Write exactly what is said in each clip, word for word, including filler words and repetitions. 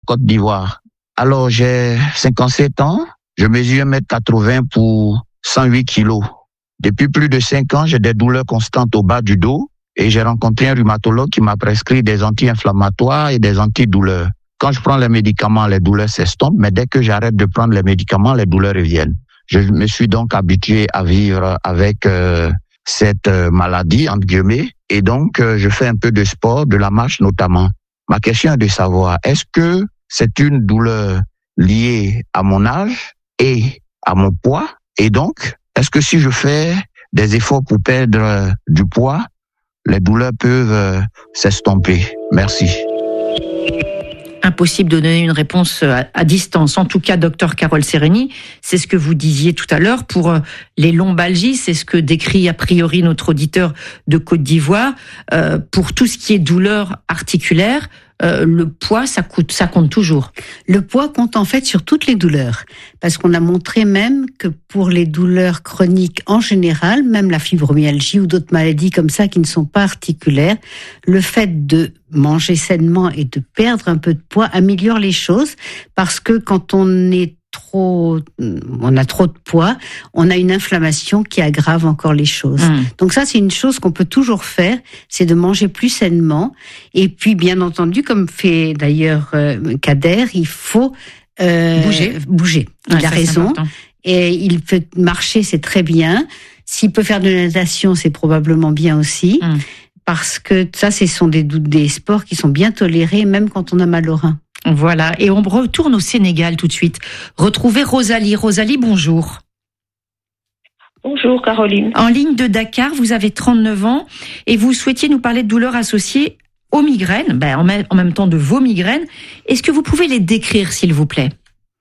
Côte d'Ivoire. Alors, j'ai cinquante-sept ans. Je mesure un mètre quatre-vingts pour cent huit kilos. Depuis plus de cinq ans, j'ai des douleurs constantes au bas du dos et j'ai rencontré un rhumatologue qui m'a prescrit des anti-inflammatoires et des antidouleurs. Quand je prends les médicaments, les douleurs s'estompent, mais dès que j'arrête de prendre les médicaments, les douleurs reviennent. Je me suis donc habitué à vivre avec euh, cette euh, maladie, entre guillemets, et donc euh, je fais un peu de sport, de la marche notamment. Ma question est de savoir, est-ce que c'est une douleur liée à mon âge et à mon poids? Et donc, est-ce que si je fais des efforts pour perdre euh, du poids, les douleurs peuvent euh, s'estomper? Merci. Impossible de donner une réponse à, à distance. En tout cas, docteur Carole Sereni, c'est ce que vous disiez tout à l'heure pour les lombalgies, c'est ce que décrit a priori notre auditeur de Côte d'Ivoire. Euh, pour tout ce qui est douleur articulaire, euh, le poids, ça coûte, ça compte toujours. Le poids compte en fait sur toutes les douleurs, parce qu'on a montré même que pour les douleurs chroniques en général, même la fibromyalgie ou d'autres maladies comme ça qui ne sont pas articulaires, le fait de manger sainement et de perdre un peu de poids améliore les choses, parce que quand on est trop, on a trop de poids, on a une inflammation qui aggrave encore les choses. Mmh. Donc ça, c'est une chose qu'on peut toujours faire, c'est de manger plus sainement. Et puis, bien entendu, comme fait d'ailleurs euh, Kader, il faut euh, bouger. Bouger. Il ouais, a raison. Et il peut marcher, c'est très bien. S'il peut faire de la natation, c'est probablement bien aussi. Mmh. Parce que ça, ce sont des, des sports qui sont bien tolérés, même quand on a mal au rein. Voilà, et on retourne au Sénégal tout de suite. Retrouvez Rosalie. Rosalie, bonjour. Bonjour Caroline. En ligne de Dakar, vous avez trente-neuf ans et vous souhaitiez nous parler de douleurs associées aux migraines, ben en, même, en même temps de vos migraines. Est-ce que vous pouvez les décrire, s'il vous plaît?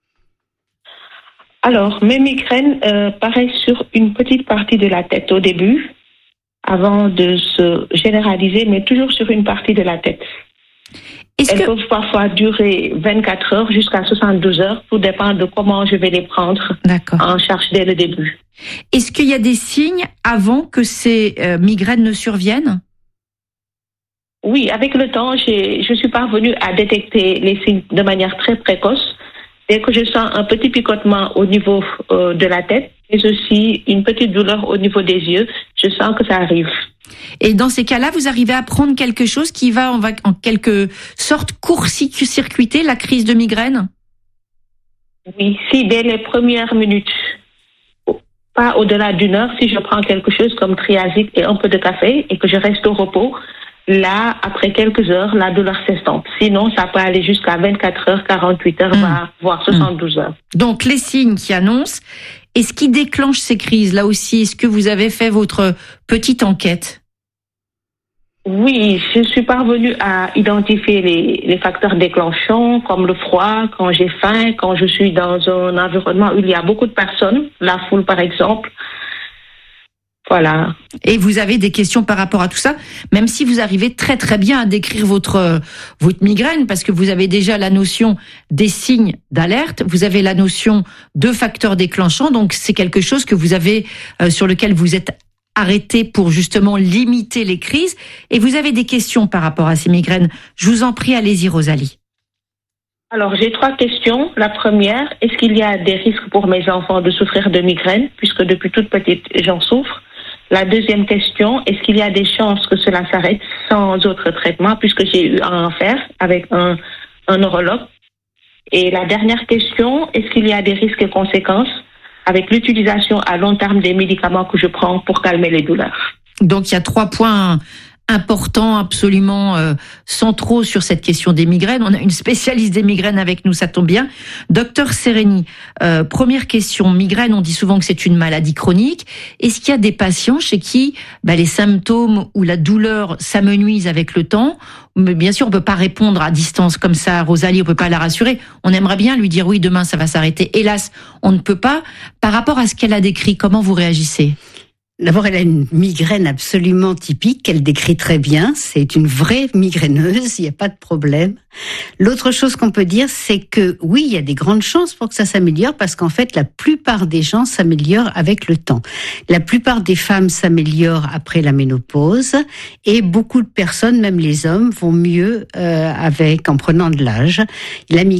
Alors, mes migraines euh, paraissent sur une petite partie de la tête au début, avant de se généraliser, mais toujours sur une partie de la tête. Est-ce Elles que... peuvent parfois durer vingt-quatre heures jusqu'à soixante-douze heures, tout dépend de comment je vais les prendre D'accord. en charge dès le début. Est-ce qu'il y a des signes avant que ces euh, migraines ne surviennent? Oui, avec le temps, j'ai, je suis parvenue à détecter les signes de manière très précoce. Dès que je sens un petit picotement au niveau euh, de la tête, et aussi une petite douleur au niveau des yeux, je sens que ça arrive. Et dans ces cas-là, vous arrivez à prendre quelque chose qui va, on va en quelque sorte court-circuiter la crise de migraine? Oui, si dès les premières minutes, pas au-delà d'une heure, si je prends quelque chose comme triazite et un peu de café et que je reste au repos, là, après quelques heures, la douleur s'estompe. Sinon, ça peut aller jusqu'à vingt-quatre heures, quarante-huit heures, mmh. voire soixante-douze heures. Donc, les signes qui annoncent. Et ce qui déclenche ces crises, là aussi, est-ce que vous avez fait votre petite enquête? Oui, je suis parvenue à identifier les, les facteurs déclenchants, comme le froid, quand j'ai faim, quand je suis dans un environnement où il y a beaucoup de personnes, la foule par exemple. Voilà. Et vous avez des questions par rapport à tout ça, même si vous arrivez très très bien à décrire votre votre migraine, parce que vous avez déjà la notion des signes d'alerte, vous avez la notion de facteurs déclenchants, donc c'est quelque chose que vous avez euh, sur lequel vous êtes arrêté pour justement limiter les crises. Et vous avez des questions par rapport à ces migraines. Je vous en prie, allez-y Rosalie. Alors, j'ai trois questions. La première, est-ce qu'il y a des risques pour mes enfants de souffrir de migraines, puisque depuis toute petite, j'en souffre? La deuxième question, est-ce qu'il y a des chances que cela s'arrête sans autre traitement, puisque j'ai eu à en faire avec un, un neurologue? Et la dernière question, est-ce qu'il y a des risques et conséquences avec l'utilisation à long terme des médicaments que je prends pour calmer les douleurs? Donc, il y a trois points important, absolument euh, centraux sur cette question des migraines. On a une spécialiste des migraines avec nous, ça tombe bien. Docteur Sereni, euh, première question, migraine, on dit souvent que c'est une maladie chronique. Est-ce qu'il y a des patients chez qui bah, les symptômes ou la douleur s'amenuisent avec le temps? Mais bien sûr, on peut pas répondre à distance comme ça, Rosalie, on peut pas la rassurer. On aimerait bien lui dire oui, demain ça va s'arrêter. Hélas, on ne peut pas. Par rapport à ce qu'elle a décrit, comment vous réagissez? D'abord, elle a une migraine absolument typique, qu'elle décrit très bien. C'est une vraie migraineuse, il n'y a pas de problème. L'autre chose qu'on peut dire, c'est que oui, il y a des grandes chances pour que ça s'améliore, parce qu'en fait, la plupart des gens s'améliorent avec le temps. La plupart des femmes s'améliorent après la ménopause, et beaucoup de personnes, même les hommes, vont mieux euh, avec en prenant de l'âge. La